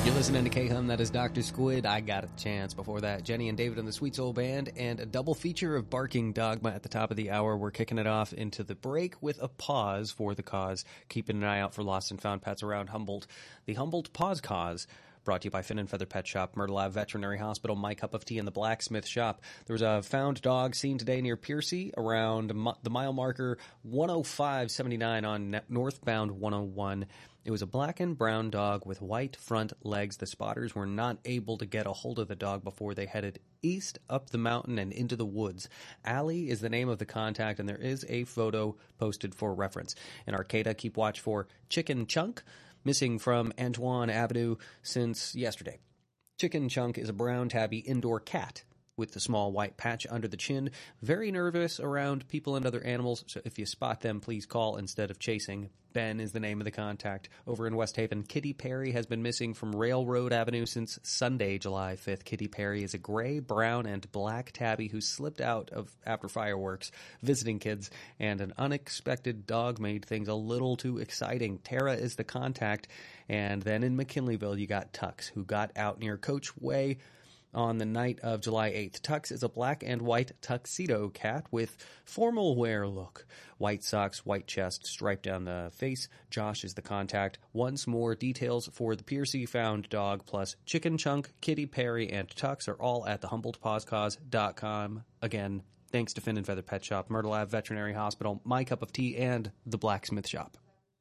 You're listening to K-Hum, that is Dr. Squid, I Got a Chance. Before that, Jenny and David and the Sweet Soul Band, and a double feature of Barking Dogma at the top of the hour. We're kicking it off into the break with a pause for the cause, keeping an eye out for lost and found pets around Humboldt. The Humboldt Paws Cause, brought to you by Finn and Feather Pet Shop, Myrtle Ave Veterinary Hospital, My Cup of Tea, and the Blacksmith Shop. There was a found dog seen today near Piercy around the mile marker 105.79 on northbound 101. It was a black and brown dog with white front legs. The spotters were not able to get a hold of the dog before they headed east up the mountain and into the woods. Allie is the name of the contact, and there is a photo posted for reference. In Arcata, keep watch for Chicken Chunk, missing from Antoine Avenue since yesterday. Chicken Chunk is a brown tabby indoor cat with the small white patch under the chin, very nervous around people and other animals, so if you spot them, please call instead of chasing. Ben is the name of the contact. Over in West Haven, Kitty Perry has been missing from Railroad Avenue since Sunday, July 5th. Kitty Perry is a gray, brown, and black tabby who slipped out of after fireworks, visiting kids, and an unexpected dog made things a little too exciting. Tara is the contact, and then in McKinleyville, you got Tux, who got out near Coach Way on the night of July 8th. Tux is a black and white tuxedo cat with formal wear look. White socks, white chest, stripe down the face. Josh is the contact. Once more, details for the Piercy found dog plus Chicken Chunk, Kitty Perry, and Tux are all at the HumboldtPawsCause.com. Again, thanks to Finn and Feather Pet Shop, Myrtle Ave Veterinary Hospital, My Cup of Tea, and the Blacksmith Shop.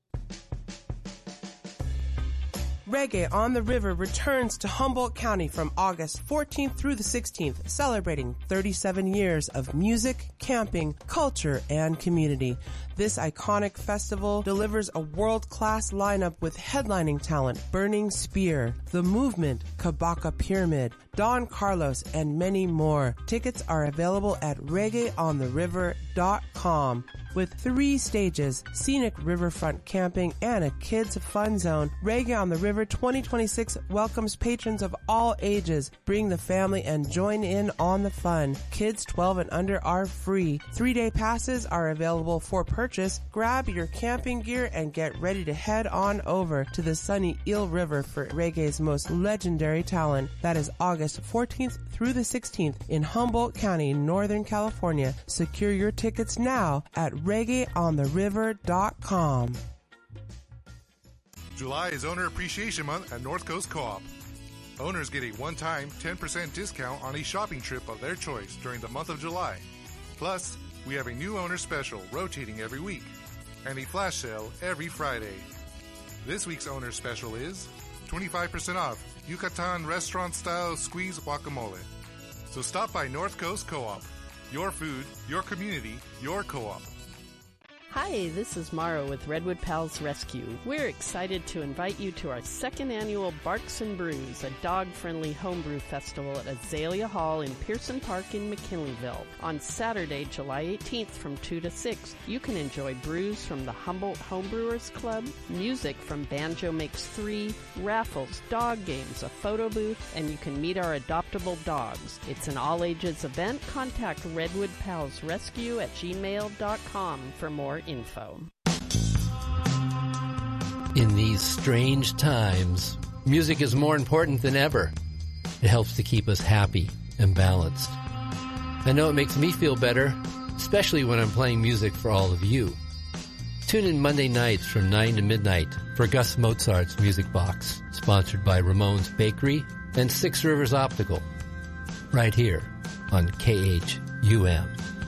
Reggae on the River returns to Humboldt County from August 14th through the 16th, celebrating 37 years of music, camping, culture, and community. This iconic festival delivers a world-class lineup with headlining talent Burning Spear, The Movement, Kabaka Pyramid, Don Carlos, and many more. Tickets are available at reggaeontheriver.com. With 3 stages, scenic riverfront camping, and a kids fun zone, Reggae on the River 2026 welcomes patrons of all ages. Bring the family and join in on the fun. Kids 12 and under are free. 3-day passes are available for purchase. Grab your camping gear and get ready to head on over to the sunny Eel River for Reggae's most legendary talent. That is August 14th through the 16th in Humboldt County, Northern California. Secure your tickets now at reggaeontheriver.com. July is Owner Appreciation Month at North Coast Co-op. Owners get a one-time 10% discount on a shopping trip of their choice during the month of July. Plus, we have a new owner special rotating every week and a flash sale every Friday. This week's owner special is 25% off Yucatan restaurant-style squeeze guacamole. So stop by North Coast Co-op. Your food, your community, your co-op. Hi, this is Mara with Redwood Pals Rescue. We're excited to invite you to our second annual Barks and Brews, a dog-friendly homebrew festival at Azalea Hall in Pearson Park in McKinleyville. On Saturday, July 18th from 2 to 6, you can enjoy brews from the Humboldt Homebrewers Club, music from Banjo Makes 3, raffles, dog games, a photo booth, and you can meet our adoptable dogs. It's an all-ages event. Contact Redwood Pals Rescue at gmail.com for more info. In these strange times, music is more important than ever. It helps to keep us happy and balanced. I know it makes me feel better, especially when I'm playing music for all of you. Tune in Monday nights from 9 to midnight for Gus Mozart's Music Box, sponsored by Ramon's Bakery and Six Rivers Optical, right here on KHUM.